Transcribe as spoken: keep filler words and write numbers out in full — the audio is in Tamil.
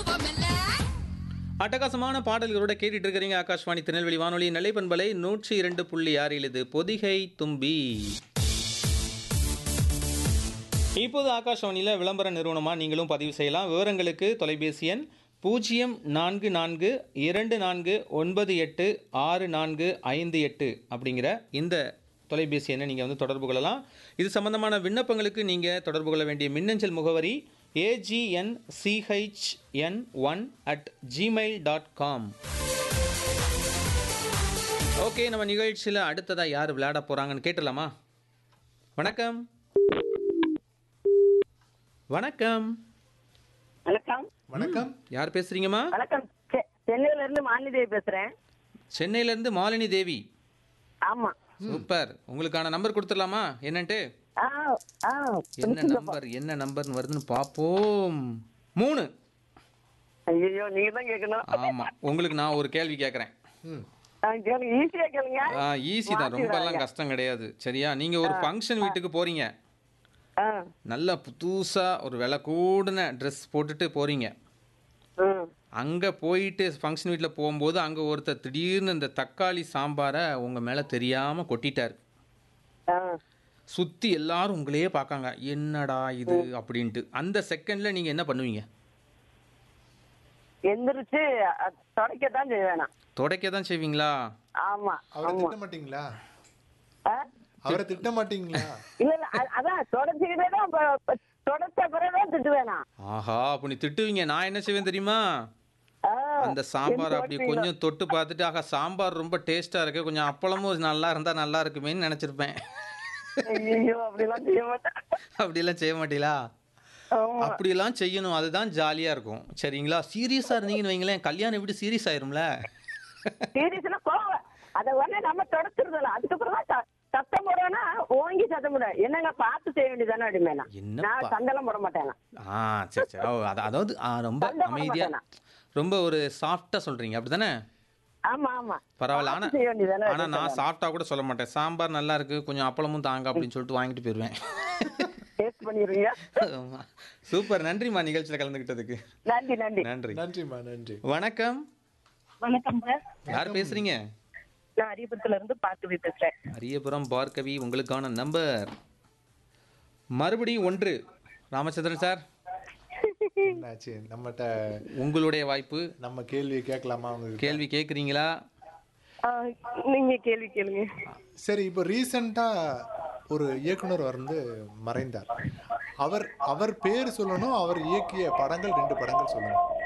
அட்டகாசமான பாடல்களோட கேட்டுட்டு இருக்கிறீங்க ஆகாஷ்வாணி திருநெல்வேலி வானொலி நிலைப்பண்பலை நூற்றி இரண்டு புள்ளி ஆறில் இது பொதிகை தும்பி. இப்போது ஆகாஷ்வாணியில் விளம்பர நிறுவனமாக நீங்களும் பதிவு செய்யலாம். விவரங்களுக்கு தொலைபேசி எண் பூஜ்ஜியம் நான்கு நான்கு இரண்டு நான்கு ஒன்பது எட்டு ஆறு நான்கு ஐந்து எட்டு அப்படிங்கிற இந்த தொலைபேசி எண்ணை நீங்கள் வந்து தொடர்பு கொள்ளலாம். இது சம்பந்தமான விண்ணப்பங்களுக்கு நீங்கள் தொடர்பு கொள்ள வேண்டிய மின்னஞ்சல் முகவரி ஏஜிஎன்சிஹெச்என் one at Gmail dot com. Okay, நம்ம நிகழ்ச்சியில் அடுத்ததாக யார் விளையாட போகிறாங்கன்னு கேட்டுடலாமா? வணக்கம். வணக்கம். வணக்கம். வணக்கம். யார் பேசுறீங்கம்மா? வணக்கம். சென்னையில இருந்து மாலினி தேவி பேசுறேன். சென்னையில இருந்து மாலினி தேவி. ஆமா. சூப்பர். உங்களுக்கான நம்பர் கொடுத்துடலாமா? என்னன்ட்டு ஆ ஆ என்ன நம்பர் என்ன நம்பர்னு வருதுன்னு பார்ப்போம். மூணு. ஐயோ, நீங்க தான் கேட்கணும். ஆமா, உங்களுக்கு நான் ஒரு கேள்வி கேட்குறேன். கேளுங்க, ஈஸியா கேளுங்க. ஆ ஈஸி தான், ரொம்பலாம் கஷ்டம் கிடையாது. சரியா? நீங்க ஒரு ஃபங்க்ஷன் வீட்டுக்கு போறீங்க. ஆ நல்ல புதுசா ஒரு விலை கூடின ட்ரெஸ் போட்டுட்டு போறீங்க. ம் அங்கே போயிட்டு ஃபங்க்ஷன் வீட்டில் போகும்போது அங்கே ஒருத்தர் திடீர்னு இந்த தக்காளி சாம்பாரை உங்கள் மேலே தெரியாமல் கொட்டிட்டார். ஆ சுற்றி எல்லாரும் உங்களையே பார்க்காங்க, என்னடா இது அப்படின்ட்டு. அந்த செகண்டில் நீங்கள் என்ன பண்ணுவீங்க? எந்திரிச்சு தொடக்கத்தான் செய்வேனா? துடைக்க தான் செய்வீங்களா? ஆமா. அவரை திட்ட மாட்டீங்களா? ஆ? அவரை திட்ட மாட்டீங்களா? இல்ல இல்ல, அ- அதான் தொடச்சுக்கிட்டே தான் தொடச்ச பிறகுதான் திட்டுவேனா? ஆஹா, அப்போ நீ திட்டுவீங்க. நான் என்ன செய்வேன் தெரியுமா? ஆ, அந்த சாம்பார் எந்த அப்படி வார்த்தையும் கொஞ்சம் தொட்டு பார்த்துட்டு, ஆகா சாம்பார் ரொம்ப டேஸ்ட்டாக இருக்கு, கொஞ்சம் அப்பளமும் நல்லா இருந்தால் நல்லா இருக்குமேன்னு நினச்சிருப்பேன். ஐயோ, அப்படிலாம் செய்ய மாட்டேன். அப்படிலாம் செய்ய மாட்டீங்களா? ஆமா. அப்படிலாம் செய்யணும், அதுதான் ஜாலியாக இருக்கும். சரிங்களா? சீரியஸாக இருந்தீங்கன்னு வைங்களேன், கல்யாணம் எப்படி சீரியஸ் ஆயிரும்ல. சீரியஸ்னா கோவம். அத உடனே நம்ம தொடச்சிருந்தல. அதுக்கப்புறம் தான் ச- சத்தம் போடுவேன்னா ஓங்கி சத்தம் போடுவேன். என்னங்க பார்த்து செய்ய வேண்டியதானே அப்படிமேனா? என்னப்பா? நான் சண்டெல்லாம் போட மாட்டேன். ஆ சரி சரி. ஓ, அது- அதாவது ஆ, ரொம்ப சண்டை போட அமைதியாக, மாட்டேனா? ரொம்ப ஒரு சாஃப்டாக சொல்கிறீங்க அப்படி தானே? ஆமா ஆமா. பரவாயில்ல. பார்த்து செய்ய வேண்டியதானே ஆனால் ஆனால் அப்படின்னு நான் சொல்லுவாங்க. சாஃப்டாக கூட சொல்ல மாட்டேன். சாம்பார் நல்லா இருக்கு, கொஞ்சம் அப்பளமும் தாங்க அப்படின்னு சொல்லிட்டு வாங்கிட்டு போயிடுவேன். டேஸ்ட் பண்ணிடுவீங்க. ஆமா. சூப்பர். நன்றிம்மா நிகழ்ச்சியில் கலந்துக்கிட்டதுக்கு. நன்றி நன்றி. நன்றி. நன்றிம்மா, நன்றி. வணக்கம். வணக்கம். யார் பேசுறீங்க? நான் அரியபுரத்துல இருந்து பார்க்கவி பேசுறேன். அரியபுரம் பார்க்கவி. உங்களுக்கான நம்பர் மறுபடியும் ஒன்று. ராமச்சந்திரன் சார், என்னாச்சு? நம்மகிட்ட உங்களுடைய வாய்ப்பு. நம்ம கேள்வி கேட்கலாமா? அவங்க கேள்வி கேட்குறீங்களா? நீங்க கேள்வி கேளுங்க. சரி, இப்போ ரீசெண்டா ஒரு இயக்குனர் வந்து மறைந்தார். அவர் அவர் பேர் சொல்லணும், அவர் இயக்கிய படங்கள் ரெண்டு படங்கள் சொல்லணும்.